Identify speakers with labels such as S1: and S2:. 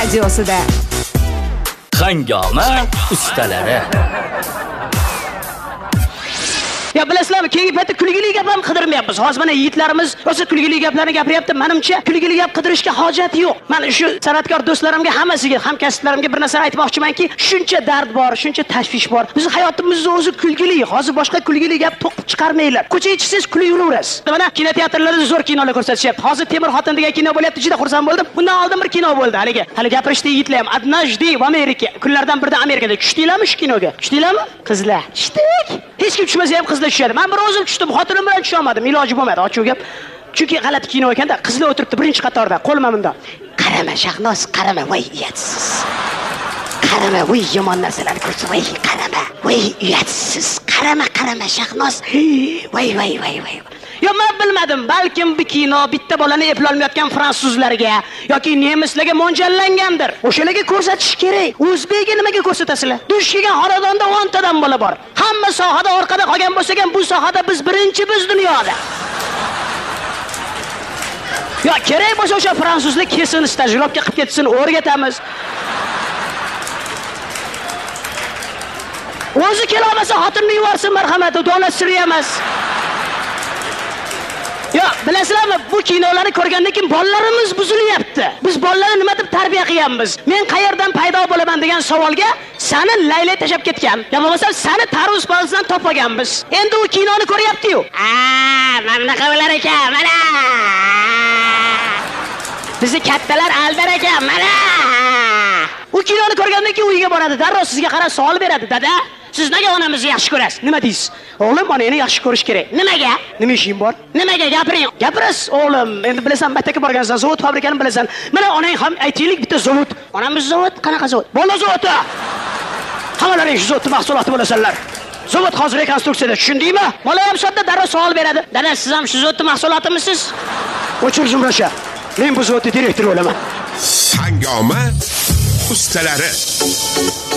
S1: radiosida.
S2: Hangoma ustalari.
S3: Ya bilasizlarmi, keyingi paytda kulgili gap ham qidirmayapmiz. Hozir mana yigitlarimiz o'sha kulgili gaplarni gapiryapti. Menimcha kulgili gap qidirishga hojat yo'q. Men shu san'atkor do'stlarimga, hammasiga, hamkasblarimga bir narsa aytmoqchimanki, shuncha dard bor, shuncha tashvish bor. Biz hayotimizni o'zi kulgili. Hozir boshqa kulgili gap to'qib chiqarmaylar. Ko'chaga chiqsangiz kulayverasiz. Mana kinoteatrlarda zo'r kinolar ko'rsatishyapti. Hozir Temur xotin degan kino bo'lyapti, juda xursand bo'ldim. Bundan oldin bir kino bo'ldi. Hali gapirishdi yigitlar ham. Однажды в Amerika. Kunlardan birida Amerikada tushdinglarmi shu kinoga? Tushdinglarmi? Qizlar. Tushdik. Hech kim tushmasa ham qizlar tushadi. Men bir o'zim tushdim, xotinim bilan tusha olmadim. Iloji bo'lmadi, ochiq gap. Chunki g'alati kino ekanda, qizlar o'tiribdi birinchi qatorda, qo'lim bunda. Qarama Shahnoz, qarama, voy uyatsiz. Qarama, voy yomon narsalarni ko'rsa, voy qarama, voy uyatsiz. Qarama Shahnoz. Voy. Yo, men bilmadim, balkim bu kino bitta bolani eplolmayotgan fransuzlarga yoki nemislarga mo'ljallangandir. O'shalarga ko'rsatish kerak. O'zbekga nimaga ko'rsatasizlar? Dush kelgan xonadonda 10 tadan bola bor. Hamma sohada orqada qolgan bo'lsa ham, bu sohada biz birinchimiz dunyoda. Yo, kerak bo'lsa o'sha fransuzlar kelsin, stajировка qilib ketsin, o'rgatamiz. O'zi kela olmasa xotinni yuborsin, marhamat, donasi emas. Ya, bilasizlarmi, bu kinolarni ko'rgandan keyin bolalarimiz buzilyapti. Biz bolalarni nima deb tarbiya qilyapmiz? Men qayerdan paydo bo'laman degan savolga seni laylay tashab ketgan. Ya bo'lmasa seni tarvuz palisidan topganmiz. Endi u kinoni ko'ryapti-yu. Mana bunaqa bo'lar ekan, mana. Bizni kattalar aldar ekan, mana. U kinoni ko'rgandan keyin uyiga boradi, darrov sizga qarab savol beradi. Dada, siz nega onamizni yaxshi ko'rasiz? Nima deysiz? O'g'lim, onangni yaxshi ko'rish kerak. Nimaga? Nima ishing bor? Nimaga gapiring? Gapirasiz, o'g'lim. Endi bilasan, maktabga borgansan, zavod fabrikani bilasan. Mana onang ham aytaylik bitta zavod. Onamiz zavod, qanaqa zavod? Bola zavodi. Hammalaring shu zavodning mahsuloti bo'lasanlar. Zavod hozir rekonstruksiyada, tushundingmi? Bola ham sodda darrov savol beradi. Dada, siz ham shu zavodning mahsulotimisiz? O'chir Zumrasha. Men bu zavodning direktori bo'laman.
S4: Hangoma ustalari.